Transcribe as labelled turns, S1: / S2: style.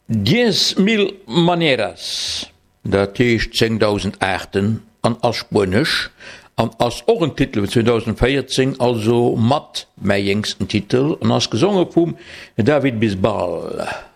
S1: 10.000 maneras, dat techt 10.000 Äten an Aspanisch, an als Ohrentitel 2014, also mat mei jngsten Titel, an als gesungen vum David Bisbal.